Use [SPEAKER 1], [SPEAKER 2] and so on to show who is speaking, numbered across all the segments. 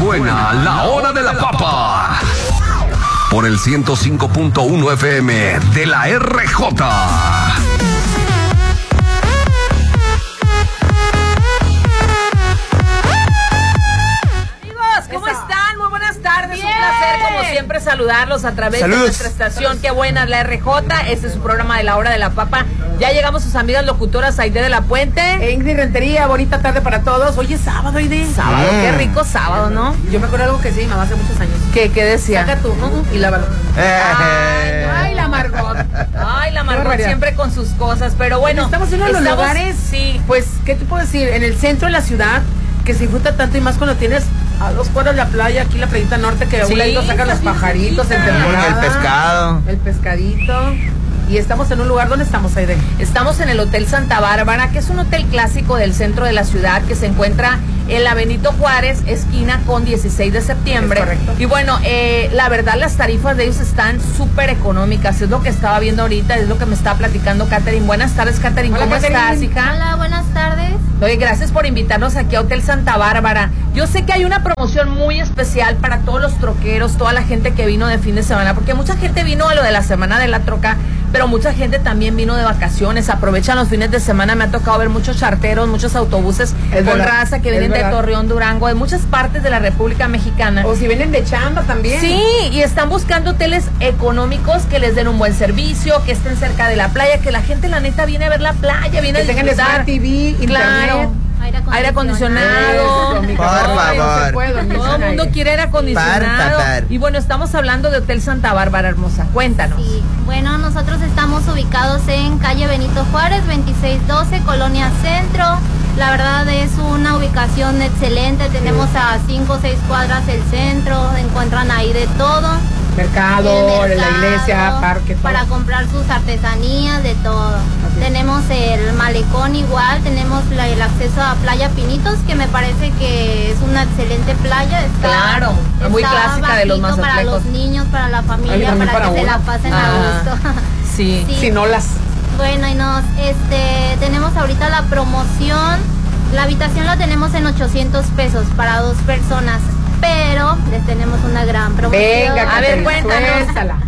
[SPEAKER 1] Suena la hora de la papa. Por el 105.1 FM de la RJ.
[SPEAKER 2] ¿Cómo están? Muy buenas tardes. Bien. Un placer, como siempre, saludarlos a través de nuestra estación. Qué buena es la RJ. Este es su programa de la hora de la papa. Ya llegamos sus amigas locutoras Aide de la Puente.
[SPEAKER 3] Ingrid Rentería, bonita tarde para todos. Hoy es sábado, Aide.
[SPEAKER 2] Sábado, qué rico sábado, ¿no?
[SPEAKER 3] Yo me acuerdo algo que sí, mamá, hace muchos años.
[SPEAKER 2] ¿Qué decía?
[SPEAKER 3] Saca tú, y lávalo. Ay, la Margot.
[SPEAKER 2] Ay, la Margot siempre con sus cosas. Pero bueno,
[SPEAKER 3] estamos en uno de los lugares,
[SPEAKER 2] sí.
[SPEAKER 3] Pues, ¿qué te puedo decir? En el centro de la ciudad, que se disfruta tanto y más cuando tienes a 2 cuadras de la playa, aquí la playita norte, que a un ladito sacan los pajaritos en temporada.
[SPEAKER 4] El pescado.
[SPEAKER 3] El pescadito. Y estamos en un lugar, ¿dónde estamos, Aide?
[SPEAKER 2] Estamos en el Hotel Santa Bárbara, que es un hotel clásico del centro de la ciudad, que se encuentra en la Benito Juárez, esquina con 16 de septiembre.
[SPEAKER 3] Es correcto.
[SPEAKER 2] Y bueno, la verdad, las tarifas de ellos están súper económicas. Es lo que estaba viendo ahorita, es lo que me estaba platicando Catherine. Buenas tardes, Catherine.
[SPEAKER 3] Hola,
[SPEAKER 2] ¿Cómo estás, hija?
[SPEAKER 5] Hola, buenas tardes.
[SPEAKER 2] Oye, gracias por invitarnos aquí a Hotel Santa Bárbara. Yo sé que hay una promoción muy especial para todos los troqueros, toda la gente que vino de fin de semana, porque mucha gente vino a lo de la semana de la troca, pero mucha gente también vino de vacaciones, aprovechan los fines de semana. Me ha tocado ver muchos charteros, muchos autobuses con raza que vienen de Torreón, Durango, de muchas partes de la República Mexicana.
[SPEAKER 3] O si vienen de chamba también.
[SPEAKER 2] Sí, y están buscando hoteles económicos que les den un buen servicio, que estén cerca de la playa, que la gente la neta viene a ver la playa, viene
[SPEAKER 3] que
[SPEAKER 2] a disfrutar.
[SPEAKER 3] tengan Smart TV, internet.
[SPEAKER 2] Aire acondicionado.
[SPEAKER 4] Por favor.
[SPEAKER 2] Todo el mundo quiere aire acondicionado. Y bueno, estamos hablando de Hotel Santa Bárbara, hermosa. Cuéntanos.
[SPEAKER 5] Sí, bueno, nosotros estamos ubicados en calle Benito Juárez, 2612, Colonia Centro. La verdad es una ubicación excelente. Tenemos a 5 o 6 cuadras el centro. Encuentran ahí de todo.
[SPEAKER 3] Mercado, la iglesia, parque, todo.
[SPEAKER 5] Para comprar sus artesanías, de todo. Tenemos el malecón igual, tenemos el acceso a Playa Pinitos, que me parece que es una excelente playa.
[SPEAKER 2] Claro, muy clásica de los Mazatlejos.
[SPEAKER 5] Para los niños, para la familia, para que se la pasen a gusto.
[SPEAKER 2] Sí.
[SPEAKER 3] Sin olas.
[SPEAKER 5] Bueno, y tenemos ahorita la promoción. La habitación la tenemos en 800 pesos para 2 personas. Pero les tenemos una gran promoción.
[SPEAKER 3] Venga,
[SPEAKER 2] a ver, cuéntanos.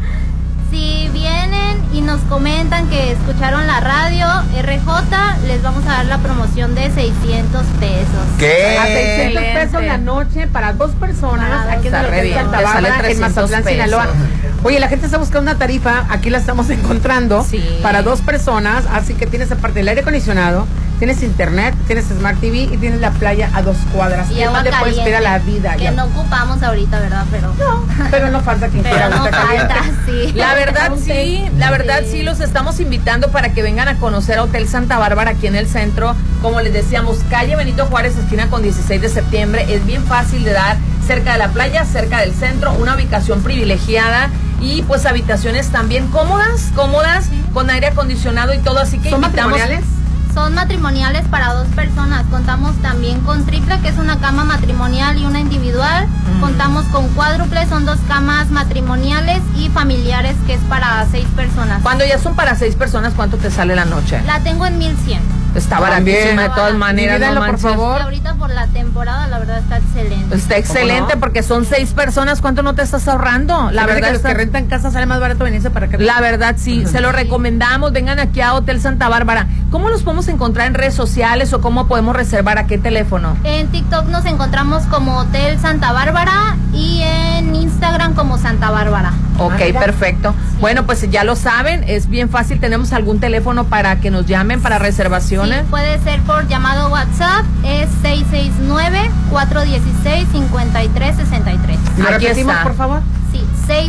[SPEAKER 5] Si vienen y nos comentan que escucharon la radio RJ, les vamos a dar la promoción de 600 pesos.
[SPEAKER 4] ¿Qué?
[SPEAKER 3] A 600 pesos la noche para 2 personas. Aquí en el Hotel Santa Bárbara, en Mazatlán, Sinaloa. Oye, la gente está buscando una tarifa, aquí la estamos encontrando, para 2 personas, así que tienes aparte el aire acondicionado, tienes internet, tienes Smart TV y tienes la playa a 2 cuadras.
[SPEAKER 5] Y
[SPEAKER 3] ¿Qué más le puedes pedir a la vida?
[SPEAKER 5] Que no ocupamos ahorita, ¿verdad?
[SPEAKER 3] Pero no falta quien quiera.
[SPEAKER 5] No falta, sí.
[SPEAKER 2] La verdad sí, los estamos invitando para que vengan a conocer a Hotel Santa Bárbara aquí en el centro. Como les decíamos, calle Benito Juárez, esquina con 16 de septiembre. Es bien fácil de dar, cerca de la playa, cerca del centro, una ubicación privilegiada. Y pues habitaciones también cómodas, con aire acondicionado y todo, así que
[SPEAKER 3] ¿Son
[SPEAKER 2] invitamos.
[SPEAKER 3] matrimoniales?
[SPEAKER 5] Son matrimoniales para 2 personas. Contamos también con triple, que es una cama matrimonial y una individual. Contamos con cuádruple, son 2 camas matrimoniales y familiares, que es para 6 personas.
[SPEAKER 2] Cuando ya son para 6 personas, ¿cuánto te sale la noche?
[SPEAKER 5] La tengo en 1100.
[SPEAKER 2] Está baratísima de todas maneras, no
[SPEAKER 3] por favor.
[SPEAKER 5] Y ahorita por la temporada, la verdad está excelente.
[SPEAKER 2] Está excelente, porque son 6 personas. ¿Cuánto no te estás ahorrando? La verdad
[SPEAKER 3] que los que rentan casa sale más barato venirse para acá.
[SPEAKER 2] La verdad sí, se lo recomendamos. Vengan aquí a Hotel Santa Bárbara. ¿Cómo los podemos encontrar en redes sociales o cómo podemos reservar? ¿A qué teléfono?
[SPEAKER 5] En TikTok nos encontramos como Hotel Santa Bárbara y en Instagram como Santa Bárbara.
[SPEAKER 2] Ok, perfecto. Sí. Bueno, pues ya lo saben, es bien fácil. ¿Tenemos algún teléfono para que nos llamen para reservaciones?
[SPEAKER 5] Sí, puede ser por llamado WhatsApp, es 669-416-5363.
[SPEAKER 3] ¿Lo repetimos, por favor?
[SPEAKER 5] Sí,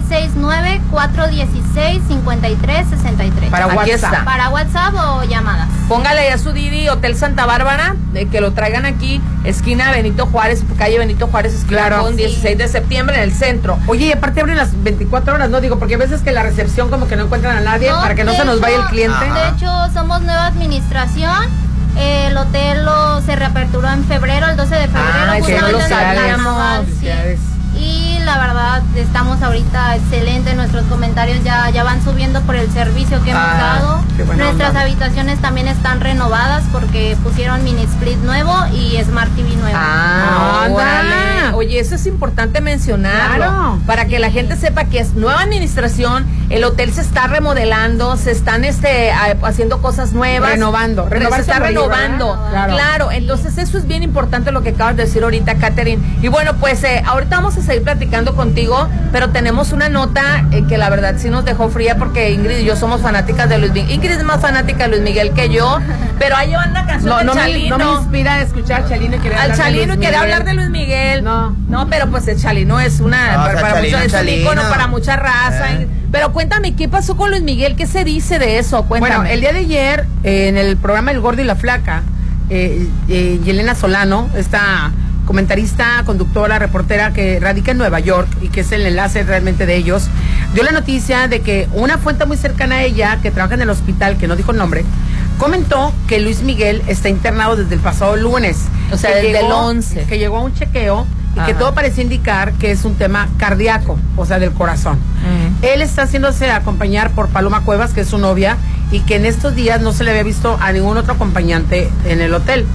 [SPEAKER 5] 669-416-5363.
[SPEAKER 3] Para WhatsApp.
[SPEAKER 5] Para WhatsApp o llamadas.
[SPEAKER 2] Póngale a su Didi Hotel Santa Bárbara, que lo traigan aquí, esquina Benito Juárez, calle Benito Juárez, esquina con 16 de septiembre en el centro.
[SPEAKER 3] Oye, y aparte abren las 24 horas, ¿no? Digo, porque a veces que la recepción como que no encuentran a nadie para que no se nos vaya el cliente.
[SPEAKER 5] De hecho, somos nueva administración. El hotel se reaperturó en febrero, el 12 de febrero.
[SPEAKER 2] Que no lo sabíamos.
[SPEAKER 5] Y la verdad, estamos ahorita excelentes. Nuestros comentarios ya van subiendo por el servicio que hemos dado. Nuestras habitaciones también están renovadas porque pusieron mini split nuevo y Smart TV nuevo.
[SPEAKER 2] Órale. Oye, eso es importante mencionarlo, para que la gente sepa que es nueva administración, el hotel se está remodelando, se están haciendo cosas nuevas, se está renovando, claro, entonces eso es bien importante lo que acabas de decir ahorita, Catherine. Y bueno, pues ahorita vamos a seguir platicando contigo, pero tenemos una nota que la verdad sí nos dejó fría, porque Ingrid y yo somos fanáticas de Luis Miguel. Ingrid es más fanática de Luis Miguel que yo, pero ahí llevan una canción de Chalino.
[SPEAKER 3] No me inspira a escuchar Chalino y
[SPEAKER 2] querer hablar de Luis Miguel. No, pero pues el Chalino es es un ícono para mucha raza. Pero cuéntame, ¿qué pasó con Luis Miguel? ¿Qué se dice de eso? Cuéntame.
[SPEAKER 3] Bueno, el día de ayer, en el programa El Gordo y la Flaca, Yelena Solano, esta comentarista, conductora, reportera que radica en Nueva York y que es el enlace realmente de ellos, dio la noticia de que una fuente muy cercana a ella, que trabaja en el hospital, que no dijo el nombre, comentó que Luis Miguel está internado desde el pasado lunes.
[SPEAKER 2] O sea, desde el 11.
[SPEAKER 3] Que llegó a un chequeo y que todo parecía indicar que es un tema cardíaco, o sea, del corazón. Él está haciéndose acompañar por Paloma Cuevas, que es su novia, y que en estos días no se le había visto a ningún otro acompañante en el hotel.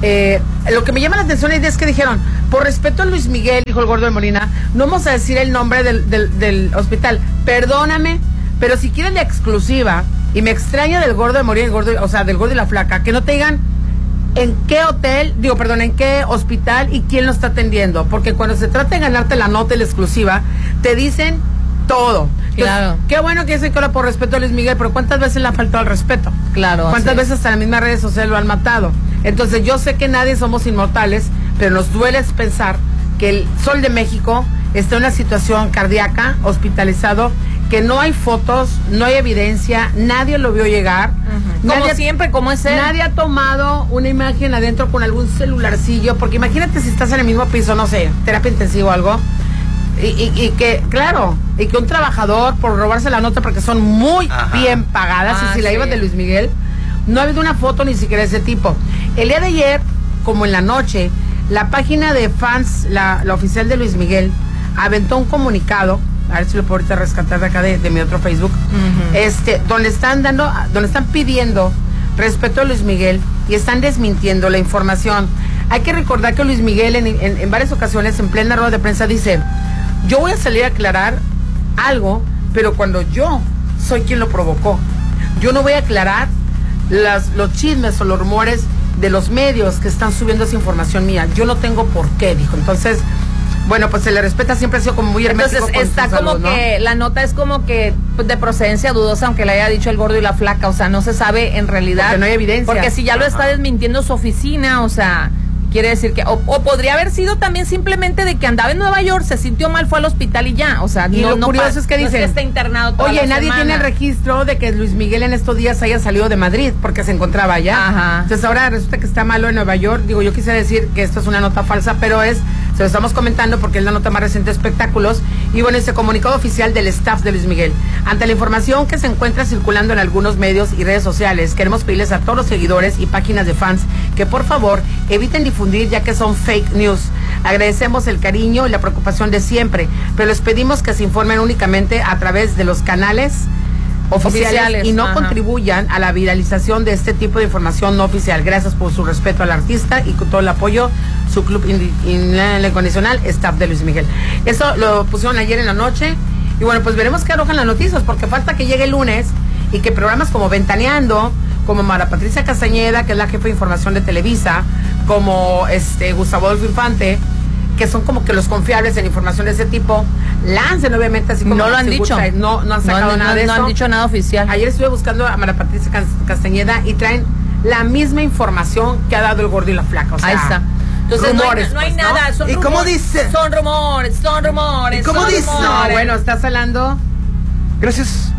[SPEAKER 3] Lo que me llama la atención es que dijeron, por respeto a Luis Miguel, dijo el Gordo de Molina, no vamos a decir el nombre del hospital. Perdóname, pero si quieren la exclusiva, y me extraña del Gordo de Molina, del Gordo y la Flaca, que no te digan en qué en qué hospital y quién lo está atendiendo, porque cuando se trata de ganarte la nota y la exclusiva, te dicen todo.
[SPEAKER 2] Claro.
[SPEAKER 3] Entonces, qué bueno que dicen que ahora por respeto a Luis Miguel, pero ¿cuántas veces le ha faltado al respeto?
[SPEAKER 2] Claro.
[SPEAKER 3] ¿Cuántas veces hasta en las mismas redes sociales lo han matado? Entonces yo sé que nadie somos inmortales, pero nos duele pensar que el Sol de México está en una situación cardíaca, hospitalizado, que no hay fotos, no hay evidencia, nadie lo vio llegar.
[SPEAKER 2] Como siempre, como es él.
[SPEAKER 3] Nadie ha tomado una imagen adentro con algún celularcillo, porque imagínate si estás en el mismo piso, no sé, terapia intensiva o algo, y que, claro, y que un trabajador por robarse la nota, porque son muy bien pagadas, y si la llevas de Luis Miguel, no ha habido una foto ni siquiera de ese tipo. El día de ayer, como en la noche, la página de fans, la oficial de Luis Miguel, aventó un comunicado, a ver si lo puedo ahorita rescatar de acá de mi otro Facebook, donde están pidiendo respeto a Luis Miguel y están desmintiendo la información. Hay que recordar que Luis Miguel en varias ocasiones, en plena rueda de prensa, dice, yo voy a salir a aclarar algo, pero cuando yo soy quien lo provocó, yo no voy a aclarar los chismes o los rumores de los medios que están subiendo esa información mía. Yo no tengo por qué, dijo. Entonces, bueno, pues se le respeta, siempre ha sido como muy hermético.
[SPEAKER 2] Entonces está como salud, que, ¿no? La nota es como que de procedencia dudosa, aunque le haya dicho el Gordo y la Flaca, o sea, no se sabe en realidad.
[SPEAKER 3] Porque no hay evidencia.
[SPEAKER 2] Porque si ya lo está desmintiendo su oficina, o sea, quiere decir que, o podría haber sido también simplemente de que andaba en Nueva York, se sintió mal, fue al hospital y ya, o sea,
[SPEAKER 3] y lo curioso es que dicen,
[SPEAKER 2] no es que está internado toda
[SPEAKER 3] oye,
[SPEAKER 2] la
[SPEAKER 3] nadie
[SPEAKER 2] semana.
[SPEAKER 3] tiene el registro de que Luis Miguel en estos días haya salido de Madrid, porque se encontraba allá. Entonces ahora resulta que está malo en Nueva York. Digo, yo quisiera decir que esto es una nota falsa, pero se lo estamos comentando porque es la nota más reciente de Espectáculos. Y bueno, ese comunicado oficial del staff de Luis Miguel. Ante la información que se encuentra circulando en algunos medios y redes sociales, queremos pedirles a todos los seguidores y páginas de fans que por favor eviten difundir, ya que son fake news. Agradecemos el cariño y la preocupación de siempre, pero les pedimos que se informen únicamente a través de los canales oficiales y no contribuyan a la viralización de este tipo de información no oficial. Gracias por su respeto al artista y con todo el apoyo, su club incondicional, staff de Luis Miguel. Eso lo pusieron ayer en la noche y bueno, pues veremos qué arrojan las noticias, porque falta que llegue el lunes y que programas como Ventaneando, como Mara Patricia Castañeda, que es la jefa de información de Televisa, como Gustavo Adolfo Infante, que son como que los confiables en información de ese tipo, lancen obviamente así como...
[SPEAKER 2] No lo han dicho.
[SPEAKER 3] No han sacado nada de eso.
[SPEAKER 2] No han dicho nada oficial.
[SPEAKER 3] Ayer estuve buscando a Mara Patricia Castañeda y traen la misma información que ha dado el Gordo y la Flaca. O sea,
[SPEAKER 2] ahí está. Entonces
[SPEAKER 3] rumores,
[SPEAKER 2] no hay nada, son
[SPEAKER 4] ¿y
[SPEAKER 2] rumores.
[SPEAKER 4] cómo dice?
[SPEAKER 2] Son rumores.
[SPEAKER 4] ¿Y cómo dice?
[SPEAKER 3] No, bueno, estás hablando...
[SPEAKER 4] Gracias.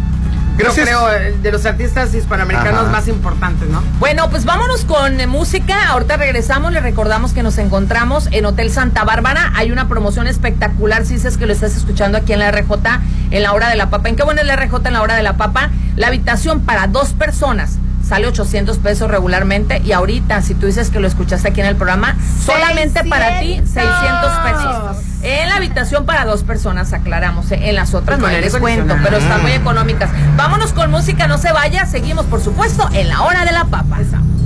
[SPEAKER 3] Yo creo de los artistas hispanoamericanos más importantes, ¿no?
[SPEAKER 2] Bueno, pues vámonos con música. Ahorita regresamos. Les recordamos que nos encontramos en Hotel Santa Bárbara. Hay una promoción espectacular. Si dices que lo estás escuchando aquí en la RJ, en la Hora de la Papa. ¿En qué bueno es la RJ en la Hora de la Papa? La habitación para 2 personas sale 800 pesos regularmente, y ahorita, si tú dices que lo escuchaste aquí en el programa, solamente para ti 600 pesos. En la habitación para 2 personas, aclaramos, en las otras no hay descuento, pero están muy económicas. Vámonos con música, no se vaya, seguimos por supuesto en la Hora de la Papa.